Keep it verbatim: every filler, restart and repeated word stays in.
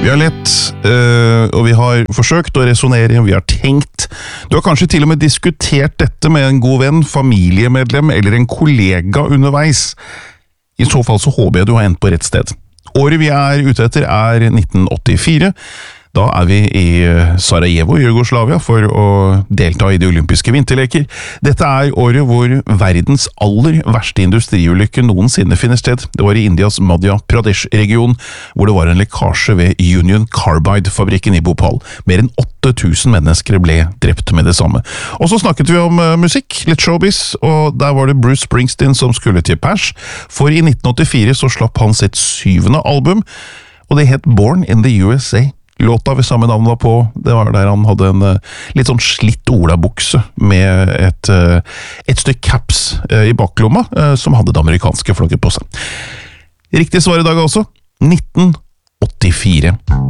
Vi har lett, øh, og vi har forsøkt å resonere, vi har tenkt. Du har kanskje til og med diskutert dette med en god venn, familiemedlem eller en kollega underveis. I så fall så håper jeg du har endt på rett sted. Året vi er ute etter er nitten åttifire. Da er vi i Sarajevo, Jugoslavia, for å delta i de olympiske vinterleker. Dette er året hvor verdens aller verste industriulykke noensinne finner sted. Det var i Indias Madhya Pradesh-region, hvor det var en lekkasje ved Union Carbide-fabrikken i Bhopal. Mer enn åtte tusen mennesker ble drept med det samme. Og så snakket vi om musikk, litt showbiz, og der var det Bruce Springsteen som skulle til pers, for i nitten åttifire så slapp han sitt syvende album, og det het Born in the U S A. Låta ved samme navn var på, det var der han hadde en litt sånn slitt olabukse med et, et stykke caps i baklomma som hadde det amerikanske flagget på seg. Riktig svar i dag også, nitten åttifire.